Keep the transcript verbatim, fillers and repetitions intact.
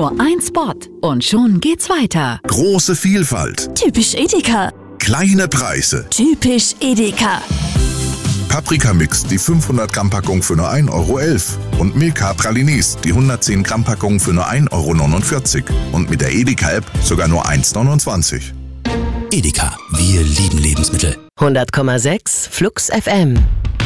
Nur ein Spot und schon geht's weiter. Große Vielfalt. Typisch Edeka. Kleine Preise. Typisch Edeka. Paprikamix, die fünfhundert Gramm Packung für nur ein Euro elf. Und Milka Pralines, die hundertzehn Gramm Packung für nur ein Euro neunundvierzig. Und mit der Edeka-App sogar nur eins neunundzwanzig. Edeka, wir lieben Lebensmittel. hundert Komma sechs Flux F M.